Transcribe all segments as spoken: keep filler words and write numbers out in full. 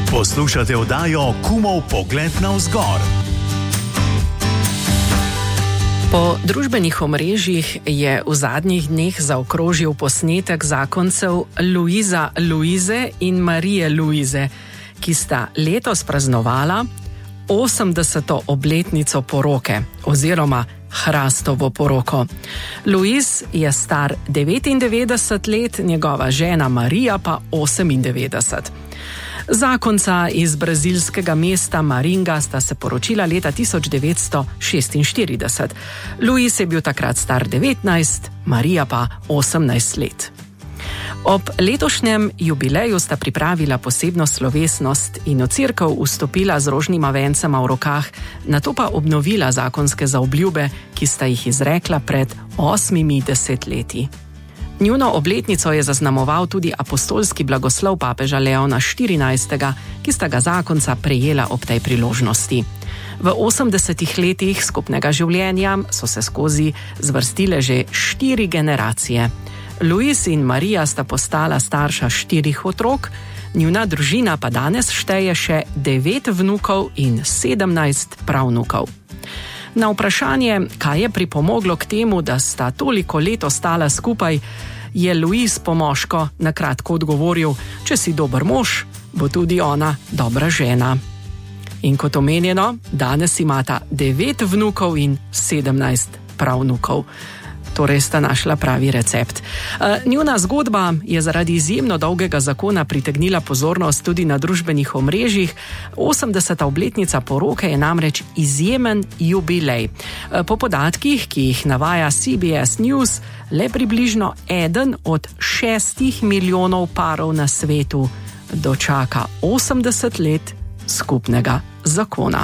Poslušate oddajo Kumov pogled navzgor. Po družbenih omrežjih je v zadnjih dneh zaokrožil posnetek zakoncev Luiza Luize in Marije Luize, ki sta letos praznovala osemdeseto obletnico poroke oziroma hrastovo poroko. Luiz je star devetindevetdeset let, njegova žena Marija pa osemindevetdeset. Zakonca iz brazilskega mesta Maringa sta se poročila leta tisoč devetsto šestinštirideset. Luiz je bil takrat star devetnajst, Marija pa osemnajst let. Ob letošnjem jubileju sta pripravila posebno slovesnost in v cerkev vstopila z rožnima vencema v rokah, nato pa obnovila zakonske zaobljube, ki sta jih izrekla pred osmimi desetletji. Njuno obletnico je zaznamoval tudi apostolski blagoslov papeža Leona štirinajstega, ki sta ga zakonca prejela ob tej priložnosti. V osemdesetih letih skupnega življenja so se skozi zvrstile že štiri generacije. Luiz in Marija sta postala starša štirih otrok, njuna družina pa danes šteje še devet vnukov in sedemnajst pravnukov. Na vprašanje, kaj je pripomoglo k temu, da sta toliko let ostala skupaj, je Luiz po moško na kratko odgovoril: če si dober mož, bo tudi ona dobra žena. In kot omenjeno, danes imata devet vnukov in sedemnajst pravnukov. Torej sta našla pravi recept. Njuna zgodba je zaradi izjemno dolgega zakona pritegnila pozornost tudi na družbenih omrežjih. osemdeseta obletnica poroke je namreč izjemen jubilej. Po podatkih, ki jih navaja C B S News, le približno eden od šestih milijonov parov na svetu dočaka osemdeset let skupnega zakona.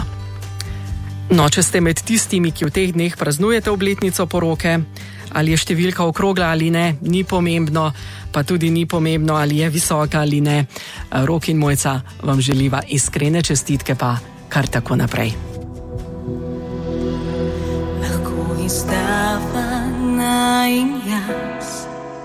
No, če ste med tistimi, ki v teh dneh praznujete obletnico poroke, ali je številka okrogla ali ne, ni pomembno, pa tudi ni pomembno, ali je visoka ali ne. Rok in Mojca vam želiva iskrene čestitke, pa kar tako naprej. Lahko izdavam in jaz